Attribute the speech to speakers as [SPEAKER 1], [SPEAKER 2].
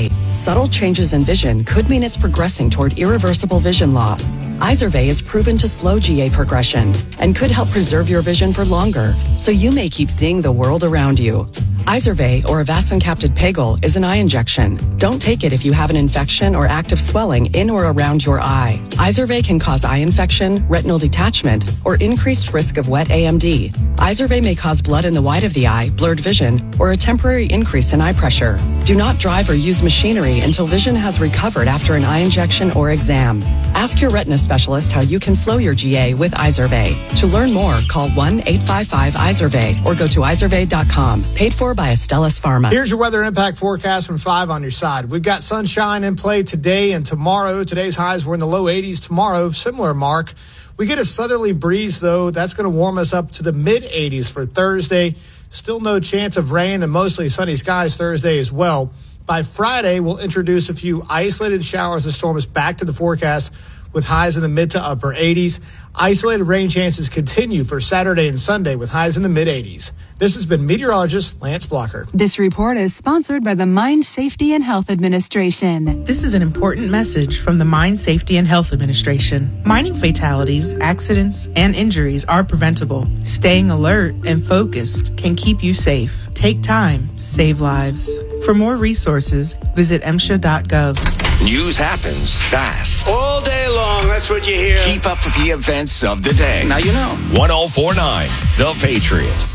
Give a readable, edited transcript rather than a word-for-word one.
[SPEAKER 1] GA. Subtle changes in vision could mean it's progressing toward irreversible vision loss. Izervay is proven to slow GA progression and could help preserve your vision for longer, so you may keep seeing the world around you. Izervay, or avacincaptad pegol, is an eye injection. Don't take it if you have an infection or active swelling in or around your eye. Izervay can cause eye infection, retinal detachment, or increased risk of wet AMD. Izervay may cause blood in the white of the eye, blurred vision, or a temporary increase in eye pressure. Do not drive or use machinery until vision has recovered after an eye injection or exam. Ask your retina specialist how you can slow your GA with Izervay. To learn more, call 1-855-IZERVAY or go to izervay.com. Paid for by Astellas Pharma.
[SPEAKER 2] Here's your weather impact forecast from 5 on your side. We've got sunshine in play today and tomorrow. Today's highs were in the low 80s. Tomorrow, similar mark. We get a southerly breeze, though. That's going to warm us up to the mid-80s for Thursday. Still no chance of rain and mostly sunny skies Thursday as well. By Friday, we'll introduce a few isolated showers and storms back to the forecast with highs in the mid to upper 80s. Isolated rain chances continue for Saturday and Sunday with highs in the mid-80s. This has been meteorologist Lance Blocker.
[SPEAKER 3] This report is sponsored by the Mine Safety and Health Administration.
[SPEAKER 4] This is an important message from the Mine Safety and Health Administration. Mining fatalities, accidents, and injuries are preventable. Staying alert and focused can keep you safe. Take time, save lives. For more resources, visit MSHA.gov.
[SPEAKER 5] News happens fast.
[SPEAKER 6] All day long, that's what you hear.
[SPEAKER 5] Keep up with the events of the day. Now you know.
[SPEAKER 7] 104.9 The Patriot.